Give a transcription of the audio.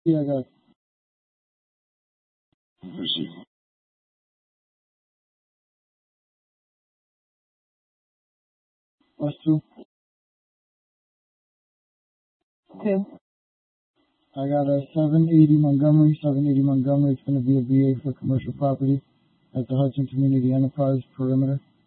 Yeah, I got it. Proceed. Plus 2. 2. I got a 780 Montgomery. 780 Montgomery. It's going to be a VA for commercial property at the Hudson Community Enterprise perimeter.